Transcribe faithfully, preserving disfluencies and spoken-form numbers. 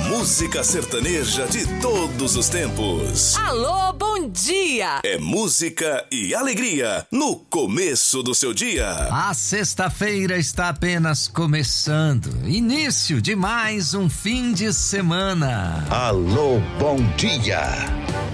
música sertaneja de todos os tempos. Alô, bom dia! É música e alegria no começo do seu dia. A sexta-feira está apenas começando. Início de mais um fim de semana. Alô, bom dia!